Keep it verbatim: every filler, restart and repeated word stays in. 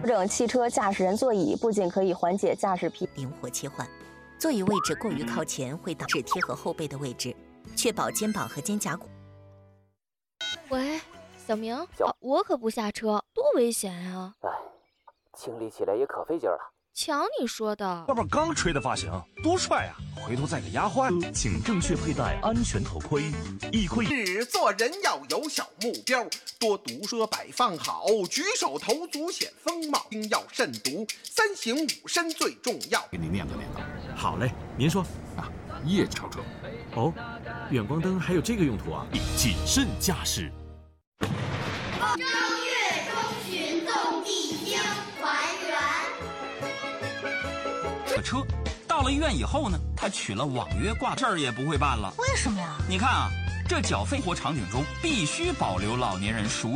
调整汽车驾驶人座椅不仅可以缓解驾驶疲， 灵活切换。座椅位置过于靠前会导致贴合后背的位置，确保肩膀和肩胛骨。 喂，小明，啊、我可不下车，多危险呀！ 哎，清理起来也可费劲了。 瞧你说的， 外边刚吹的发型，多帅啊！回头再给压坏。请正确佩戴安全头盔，易溃。 是做人要有小目标，多读书摆放好，举手投足显风貌，应要慎独，三省吾身最重要。 给你念叨念叨。 好嘞，您说啊，夜超车。 哦，远光灯还有这个用途啊？ 谨慎驾驶。 正月中旬动地经团圆。 这车到了医院以后呢，他取了网约挂事儿也不会办了。 为什么呀？ 你看啊，这缴费活场景中必须保留老年人熟